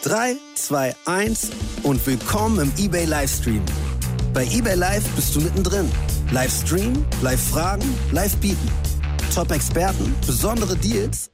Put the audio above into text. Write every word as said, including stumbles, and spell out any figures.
drei, zwei, eins und willkommen im eBay Livestream. Bei eBay Live bist du mittendrin. Live streamen, live fragen, live bieten. Top-Experten, besondere Deals